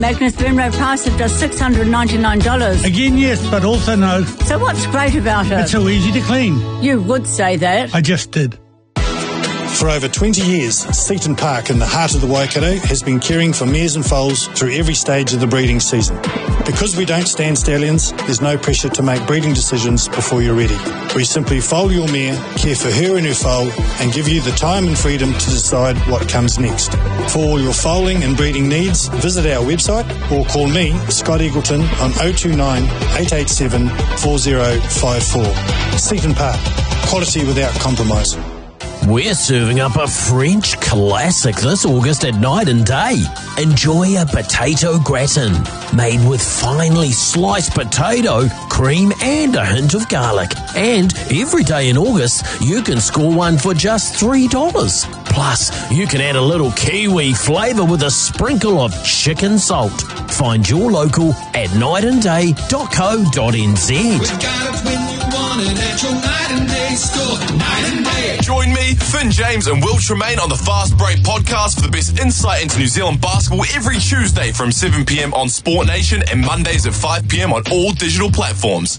Magnus Benro price of just $699. Again, yes, but also no. So what's great about it? It's so easy to clean. You would say that. I just did. For over 20 years, Seaton Park in the heart of the Waikato has been caring for mares and foals through every stage of the breeding season. Because we don't stand stallions, there's no pressure to make breeding decisions before you're ready. We simply foal your mare, care for her and her foal, and give you the time and freedom to decide what comes next. For all your foaling and breeding needs, visit our website or call me, Scott Eagleton, on 029 887 4054. Seaton Park, quality without compromise. We're serving up a French classic this August at Night and Day. Enjoy a potato gratin made with finely sliced potato, cream and a hint of garlic. And every day in August, you can score one for just $3. Plus, you can add a little Kiwi flavour with a sprinkle of chicken salt. Find your local at nightandday.co.nz. We got it when you want it at your Night and Day store. Night and Day. Join me, Finn James and Will Tremaine on the Fast Break podcast for the best insight into New Zealand basketball every Tuesday from 7 p.m. on Sport Nation and Mondays at 5 p.m. on all digital platforms.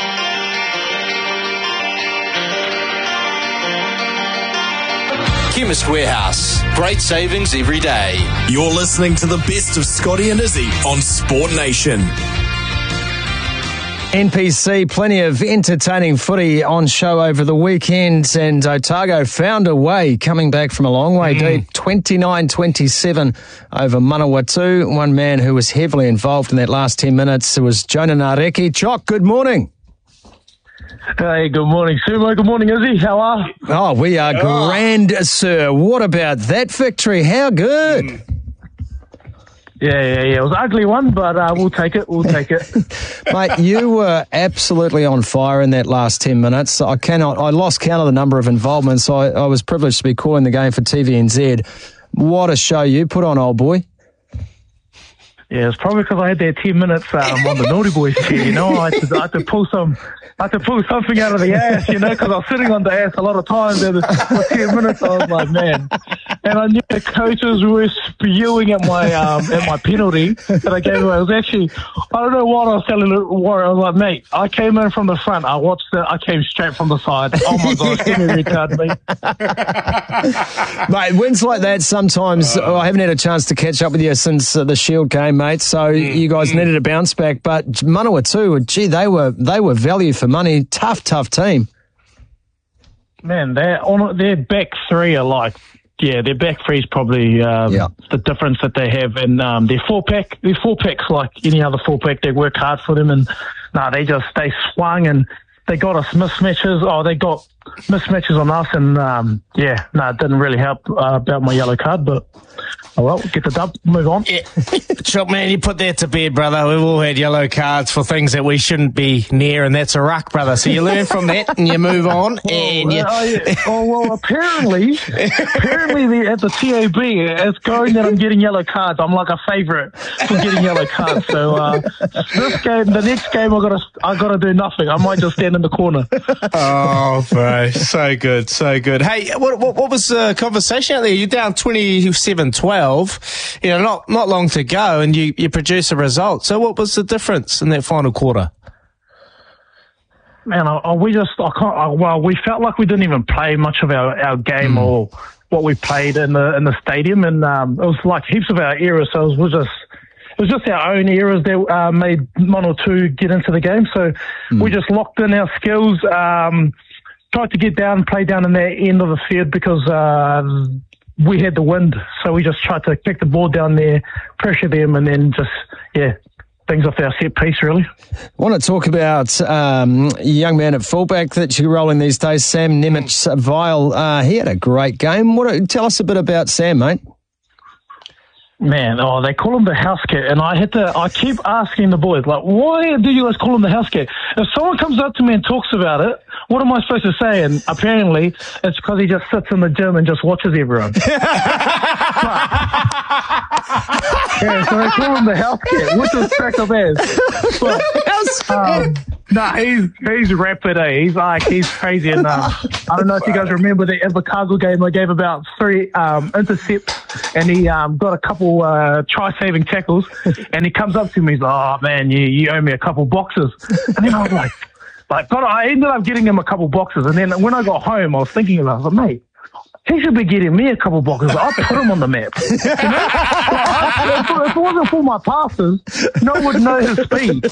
Chemist Warehouse. Great savings every day. You're listening to the best of Scotty and Izzy on Sport Nation. NPC, plenty of entertaining footy on show over the weekend, and Otago found a way, coming back from a long way deep, 29-27 over Manawatu. One man who was heavily involved in that last 10 minutes was Jonah Nareki. Jock, good morning. Hey, good morning, Sumo. Good morning, Izzy. How are you? Oh, we are grand, sir. What about that victory? How good? Yeah. It was an ugly one, but we'll take it. Mate, you were absolutely on fire in that last 10 minutes. I lost count of the number of involvements. I was privileged to be calling the game for TVNZ. What a show you put on, old boy. Yeah, it's probably because I had that 10 minutes on the Naughty Boys chair, you know. I had to pull something out of the ass, you know, because I was sitting on the ass a lot of times. And for 10 minutes, I was like, man. And I knew the coaches were spewing at my penalty that I gave away. It was actually, I don't know what I was telling Warren. I was like, mate, I came in from the front. I watched it. I came straight from the side. Oh my gosh, give me a red card, mate. Mate, wins like that sometimes, I haven't had a chance to catch up with you since the Shield game, mate, so you guys needed a bounce back. But Manawatu, gee, they were value for money. Tough team. Man, their back three are like, their back three is probably the difference that they have. And their four-pack's like any other four-pack. They work hard for them. And they swung and they got us mismatches. Oh, they got mismatches on us. And, it didn't really help about my yellow card. But, get the dub, move on. Yeah. Chop, man, you put that to bed, brother. We've all had yellow cards for things that we shouldn't be near, and that's a ruck, brother. So you learn from that and you move on. Apparently at the TAB, it's going that I'm getting yellow cards. I'm like a favourite for getting yellow cards. So the next game, I gotta do nothing. I might just stand in the corner. Oh, bro, so good. Hey, what was the conversation out there? You're down 27-12. You know, not long to go, and you produce a result. So what was the difference in that final quarter? Man, we felt like we didn't even play much of our game or what we played in the stadium, and it was like heaps of our errors. So it was just our own errors that made one or two get into the game. So we just locked in our skills, tried to get down, play down in that end of the field because we had the wind. So we just tried to kick the ball down there, pressure them, and then things off our set piece, really. I want to talk about a young man at fullback that you're rolling these days, Sam Nemec-Vile. He had a great game. Tell us a bit about Sam, mate. Man, they call him the house cat, and I keep asking the boys, like, why do you guys call him the house cat? If someone comes up to me and talks about it, what am I supposed to say? And apparently, it's because he just sits in the gym and just watches everyone. So they call him the house cat, which is crack of ass. Nah, he's rapid, he's crazy. And I don't know if you guys remember the Invercargill game. I gave about 3 intercepts, and he got a couple try-saving tackles. And he comes up to me, he's like, "Oh man, you owe me a couple boxes." And then I was like, God, I ended up getting him a couple boxes. And then when I got home, I was thinking about it. I was like, mate, he should be getting me a couple boxes. I put him on the map. You know? If it wasn't for my passes, no one would know his speed.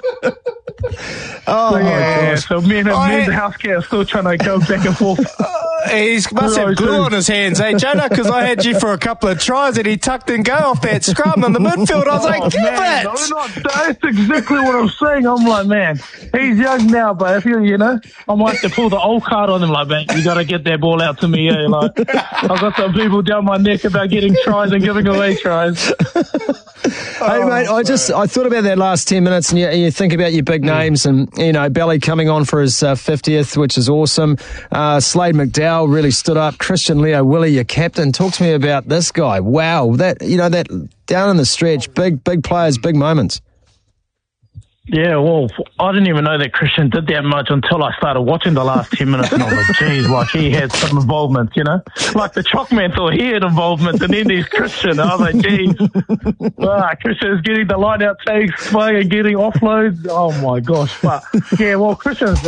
Oh, yeah. So me and the house cat are still trying to go back and forth. He must have glue on his hands, Jonah? Because I had you for a couple of tries and he tucked and go off that scrum in the midfield. I was like, give it! That's exactly what I'm saying. I'm like, man, he's young now, but if I might have to pull the old card on him. Like, man, you got to get that ball out to me. Yeah, like, I've got some people down my neck about getting tries and giving away tries. Hey, mate, I thought about that last 10 minutes, and you think about your big names, and, Belly coming on for his 50th, which is awesome. Slade McDowell really stood up. Christian Leo Willie, your captain. Talk to me about this guy. Wow, that down in the stretch, big players, big moments. Yeah, well, I didn't even know that Christian did that much until I started watching the last 10 minutes, and I was like, geez, like he had some involvement, Like the Chalk Man thought he had involvement, and then there's Christian. I was like, geez, Christian is getting the line out takes, and getting offloads. Oh my gosh. But yeah, well, Christian's,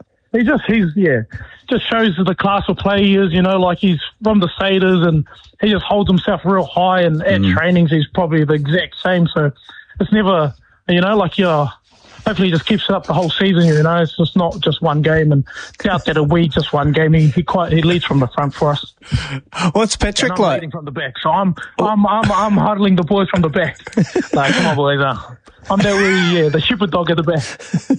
just shows the class of play he is, like he's from the Satyrs, and he just holds himself real high, and at trainings he's probably the exact same. So it's never, hopefully he just keeps it up the whole season, It's just not just one game, and doubt that it'll be just one game. He leads from the front for us. What's Patrick and I'm like? leading from the back, so I'm huddling the boys from the back. Like, come on, boys, I'm the shepherd dog at the back.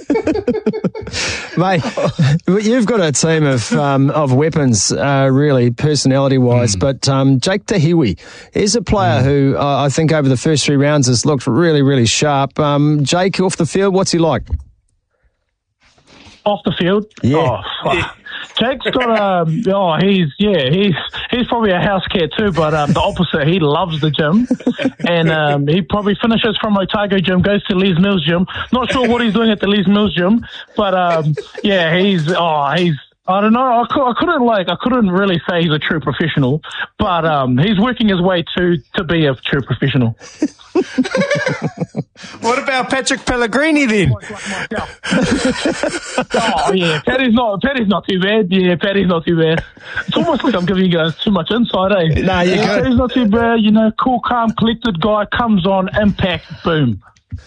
Mate, you've got a team of weapons, really, personality-wise. But Jake Tahiwi is a player who I think over the first 3 rounds has looked really, really sharp. Jake, off the field, what's he like? Off the field? Yeah. Oh, Jake's got he's probably a house cat too, but the opposite. He loves the gym, and he probably finishes from Otago gym, goes to Les Mills gym. Not sure what he's doing at the Les Mills gym, but he's I don't know. I couldn't really say he's a true professional, but he's working his way to be a true professional. What about Patrick Pellegrini then? Oh yeah, Paddy's not too bad. Yeah, Paddy's not too bad. It's almost like I'm giving you guys too much insight, eh? No, you're good. Paddy's not too bad. Cool, calm, collected guy, comes on, impact, boom.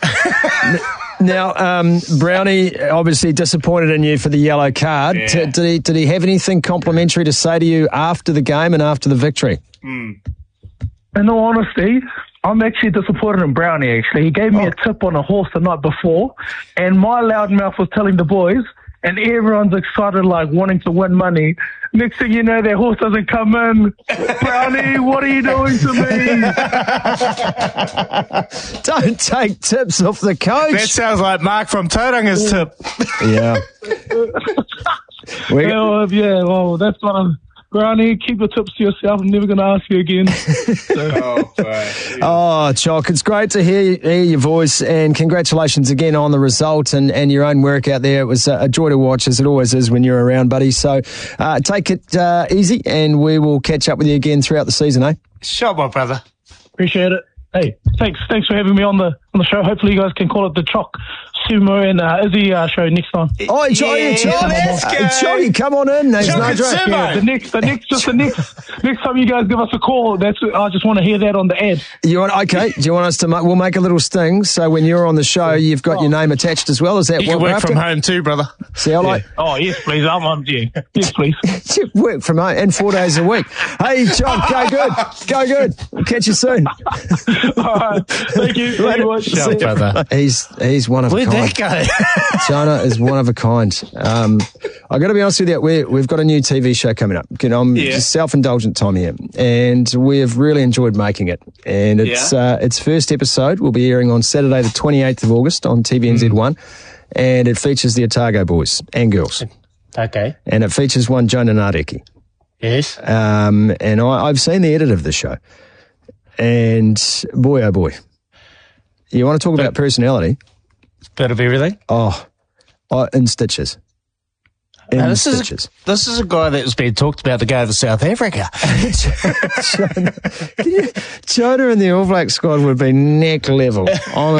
Now, Brownie obviously disappointed in you for the yellow card. Yeah. Did he have anything complimentary to say to you after the game and after the victory? In all honesty, I'm actually disappointed in Brownie, actually. He gave me a tip on a horse the night before, and my loudmouth was telling the boys, and everyone's excited, like, wanting to win money. Next thing you know, their horse doesn't come in. Brownie, what are you doing to me? Don't take tips off the coach. That sounds like Mark from Tauranga's tip. Yeah. Well, that's what I'm... Brownie, keep the tips to yourself. I'm never going to ask you again. Oh, Chalk, it's great to hear your voice, and congratulations again on the result and your own work out there. It was a joy to watch, as it always is when you're around, buddy. So take it easy, and we will catch up with you again throughout the season, eh? Sure, my brother. Appreciate it. Hey, thanks for having me on the show. Hopefully you guys can call it the Chalk, Sumo and Izzy show next time. Oh, Chalky, come on in. There's no joke. Yeah, the next time you guys give us a call, I just want to hear that on the ad. Do you want us to? We'll make a little sting, so when you're on the show, you've got your name attached as well. Is that you what can we're work from home too, brother? See, I like. Oh yes, please. I'm on. Yeah. Yes, please. Work from home and 4 days a week. Hey, Chalk, go good. We'll catch you soon. All right. Thank you. Shut up, brother. He's one of a kind. Where'd that go? Jonah is one of a kind. I got to be honest with you, we've got a new TV show coming up. I'm just self-indulgent time here, and we have really enjoyed making it. And its first episode will be airing on Saturday, the 28th of August on TVNZ1, and it features the Otago boys and girls. Okay. And it features one Jonah Nadeki. Yes. And I've seen the edit of the show, and boy, oh boy, you want to talk about personality? Bit of everything. Oh, in stitches. Now, this is a guy that was being talked about to go to South Africa. Jonah in the All Black squad would be neck level.